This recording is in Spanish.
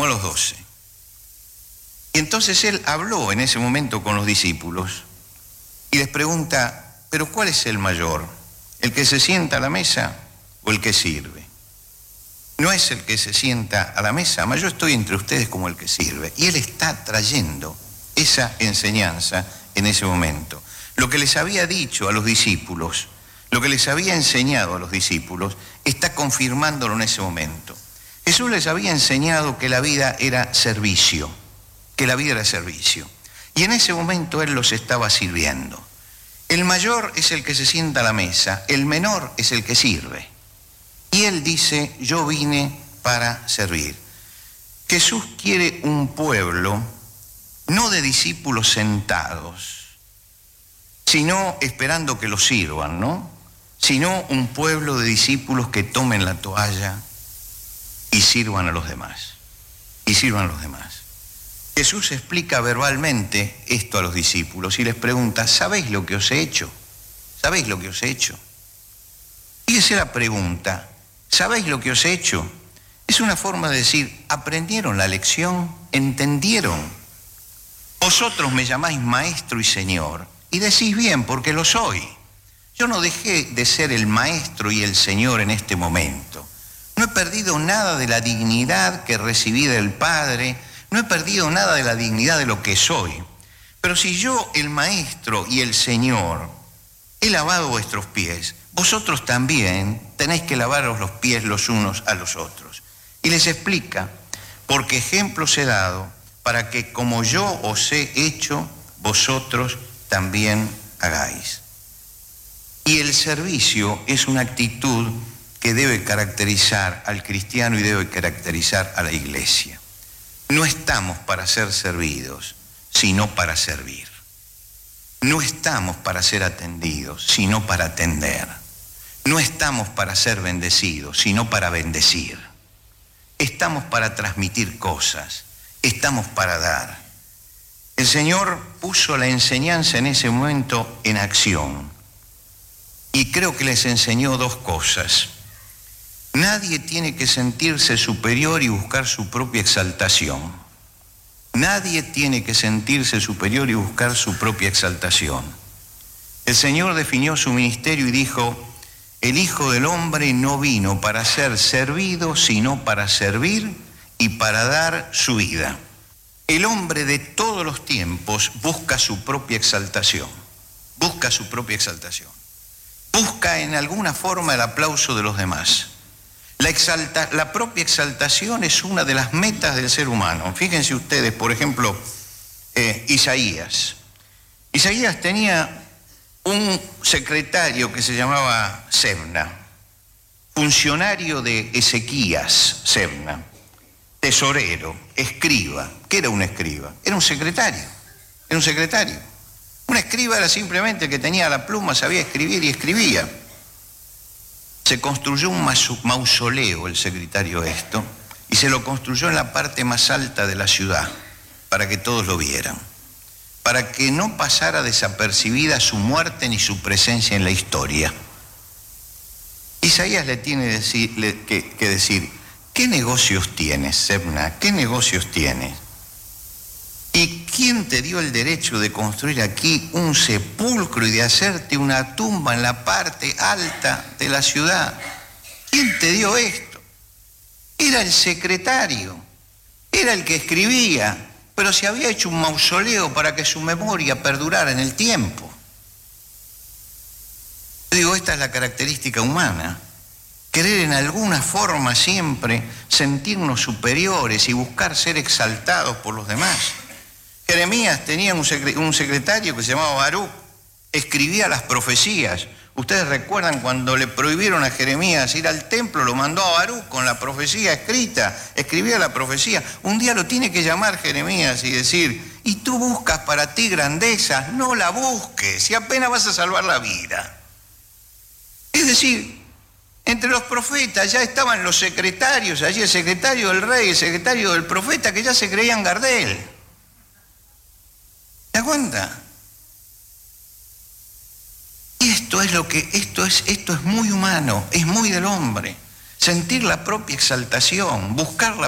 a los 12. Y entonces él habló en ese momento con los discípulos y les pregunta, ¿pero cuál es el mayor? ¿El que se sienta a la mesa o el que sirve? No es el que se sienta a la mesa, mas yo estoy entre ustedes como el que sirve. Y él está trayendo esa enseñanza en ese momento. Lo que les había dicho a los discípulos, lo que les había enseñado a los discípulos, está confirmándolo en ese momento. Jesús les había enseñado que la vida era servicio, que la vida era servicio. Y en ese momento él los estaba sirviendo. El mayor es el que se sienta a la mesa, el menor es el que sirve. Y él dice, yo vine para servir. Jesús quiere un pueblo, no de discípulos sentados, sino esperando que los sirvan, ¿no? Sino un pueblo de discípulos que tomen la toalla y sirvan a los demás. Y sirvan a los demás. Jesús explica verbalmente esto a los discípulos y les pregunta, ¿sabéis lo que os he hecho? ¿Sabéis lo que os he hecho? Fíjese la pregunta, ¿sabéis lo que os he hecho? Es una forma de decir, ¿aprendieron la lección? ¿Entendieron? Vosotros me llamáis maestro y señor, y decís bien, porque lo soy. Yo no dejé de ser el maestro y el señor en este momento. No he perdido nada de la dignidad que recibí del Padre, no he perdido nada de la dignidad de lo que soy. Pero si yo, el maestro y el señor, he lavado vuestros pies, vosotros también tenéis que lavaros los pies los unos a los otros. Y les explica, porque ejemplos he dado para que como yo os he hecho, vosotros también hagáis. Y el servicio es una actitud que debe caracterizar al cristiano y debe caracterizar a la iglesia. No estamos para ser servidos, sino para servir. No estamos para ser atendidos, sino para atender. No estamos para ser bendecidos, sino para bendecir. Estamos para transmitir cosas, estamos para dar. El Señor puso la enseñanza en ese momento en acción y creo que les enseñó dos cosas. Nadie tiene que sentirse superior y buscar su propia exaltación. Nadie tiene que sentirse superior y buscar su propia exaltación. El Señor definió su ministerio y dijo, el Hijo del Hombre no vino para ser servido, sino para servir y para dar su vida. El hombre de todos los tiempos busca su propia exaltación, busca su propia exaltación. Busca en alguna forma el aplauso de los demás. La propia exaltación es una de las metas del ser humano. Fíjense ustedes, por ejemplo, Isaías. Isaías tenía un secretario que se llamaba Sebna, funcionario de Ezequías, Sebna, tesorero, escriba. ¿Qué era un escriba? Era un secretario, era un secretario. Un escriba era simplemente el que tenía la pluma, sabía escribir y escribía. Se construyó un mausoleo, el secretario esto, y se lo construyó en la parte más alta de la ciudad, para que todos lo vieran, para que no pasara desapercibida su muerte ni su presencia en la historia. Isaías le tiene que decir, ¿qué negocios tienes, Sebna? ¿Qué negocios tienes? ¿Y quién te dio el derecho de construir aquí un sepulcro y de hacerte una tumba en la parte alta de la ciudad? ¿Quién te dio esto? Era el secretario, era el que escribía, pero se había hecho un mausoleo para que su memoria perdurara en el tiempo. Yo digo, esta es la característica humana. Querer en alguna forma siempre sentirnos superiores y buscar ser exaltados por los demás. Jeremías tenía un secretario que se llamaba Baruch, escribía las profecías. Ustedes recuerdan cuando le prohibieron a Jeremías ir al templo, lo mandó a Baruch con la profecía escrita, escribía la profecía. Un día lo tiene que llamar Jeremías y decir, ¿y tú buscas para ti grandeza? No la busques, y apenas vas a salvar la vida. Es decir, entre los profetas ya estaban los secretarios, allí el secretario del rey, el secretario del profeta, que ya se creían Gardel. ¿Te das cuenta? Y esto es muy humano, es muy del hombre. Sentir la propia exaltación, buscar la